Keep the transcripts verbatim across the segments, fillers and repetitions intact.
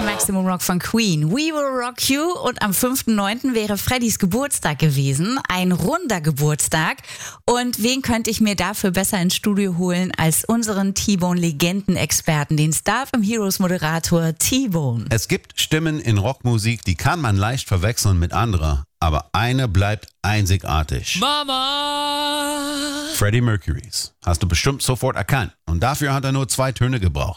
Maximum Rock von Queen. We Will Rock You. Und am fünften neunten wäre Freddys Geburtstag gewesen. Ein runder Geburtstag. Und wen könnte ich mir dafür besser ins Studio holen als unseren T-Bone-Legenden-Experten, den Star from Heroes-Moderator T-Bone. Es gibt Stimmen in Rockmusik, die kann man leicht verwechseln mit anderer. Aber eine bleibt einzigartig. Mama! Freddie Mercurys. Hast du bestimmt sofort erkannt. Und dafür hat er nur zwei Töne gebraucht.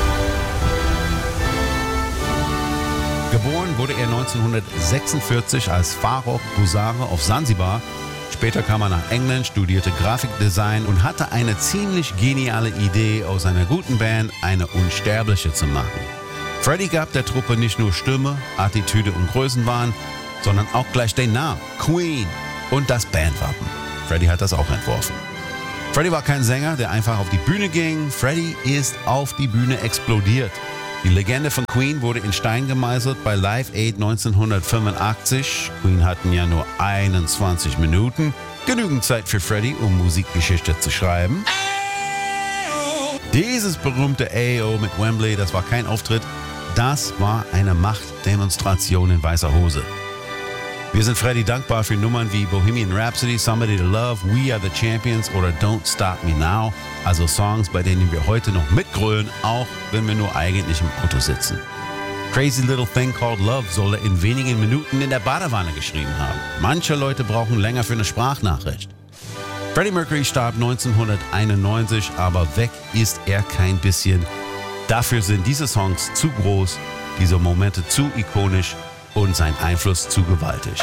Geboren wurde er neunzehnhundertsechsundvierzig als Farrokh Busare auf Sansibar. Später kam er nach England, studierte Grafikdesign und hatte eine ziemlich geniale Idee, aus einer guten Band eine unsterbliche zu machen. Freddie gab der Truppe nicht nur Stimme, Attitüde und Größenwahn, sondern auch gleich den Namen Queen und das Bandwappen. Freddie hat das auch entworfen. Freddie war kein Sänger, der einfach auf die Bühne ging. Freddie ist auf die Bühne explodiert. Die Legende von Queen wurde in Stein gemeißelt bei Live Aid neunzehnhundertfünfundachtzig. Queen hatten ja nur einundzwanzig Minuten. Genügend Zeit für Freddie, um Musikgeschichte zu schreiben. Dieses berühmte A O mit Wembley, das war kein Auftritt. Das war eine Machtdemonstration in weißer Hose. Wir sind Freddie dankbar für Nummern wie Bohemian Rhapsody, Somebody to Love, We Are the Champions oder Don't Stop Me Now. Also Songs, bei denen wir heute noch mitgrölen, auch wenn wir nur eigentlich im Auto sitzen. Crazy Little Thing Called Love soll er in wenigen Minuten in der Badewanne geschrieben haben. Manche Leute brauchen länger für eine Sprachnachricht. Freddie Mercury starb neunzehnhunderteinundneunzig, aber weg ist er kein bisschen. Dafür sind diese Songs zu groß, diese Momente zu ikonisch und sein Einfluss zu gewaltig.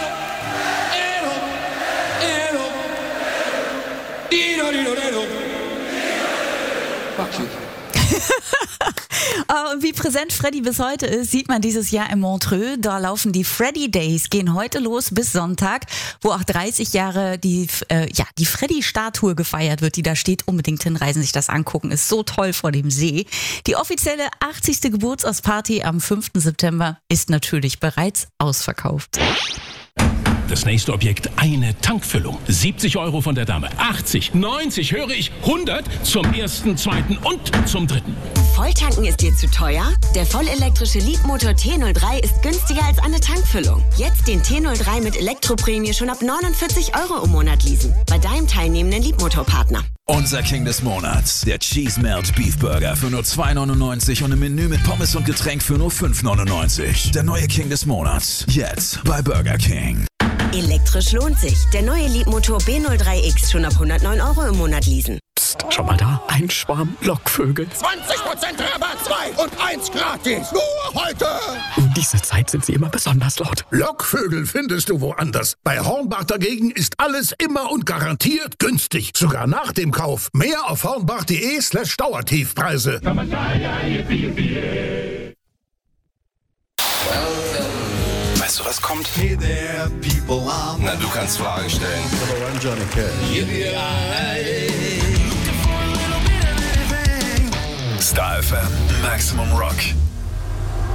Und wie präsent Freddie bis heute ist, sieht man dieses Jahr in Montreux. Da laufen die Freddie Days, gehen heute los bis Sonntag, wo auch dreißig Jahre die, äh, ja, die Freddie-Statue gefeiert wird, die da steht. Unbedingt hinreisen, sich das angucken. Ist so toll vor dem See. Die offizielle achtzigste Geburtstagsparty am fünften September ist natürlich bereits ausverkauft. Das nächste Objekt, eine Tankfüllung. siebzig Euro von der Dame. achtzig, neunzig, höre ich, hundert zum ersten, zweiten und zum dritten. Volltanken ist dir zu teuer? Der vollelektrische Leapmotor T null drei ist günstiger als eine Tankfüllung. Jetzt den T null drei mit Elektroprämie schon ab neunundvierzig Euro im Monat leasen. Bei deinem teilnehmenden Leapmotor-Partner. Unser King des Monats, der Cheese Melt Beef Burger für nur zwei neunundneunzig und im Menü mit Pommes und Getränk für nur fünf neunundneunzig. Der neue King des Monats, jetzt bei Burger King. Elektrisch lohnt sich. Der neue Leapmotor B null drei X schon ab hundertneun Euro im Monat leasen. Psst, schau mal da, ein Schwarm Lockvögel. zwanzig Prozent Rabatt, zwei und eins gratis. Nur heute. Um diese Zeit sind sie immer besonders laut. Lockvögel findest du woanders. Bei Hornbach dagegen ist alles immer und garantiert günstig. Sogar nach dem Kauf. Mehr auf hornbach.de slash Dauertiefpreise. Weißt du, was kommt? Hey there, people are... Na, du kannst Fragen stellen. Hello, I'm Johnny Cash. Star F M, Maximum Rock.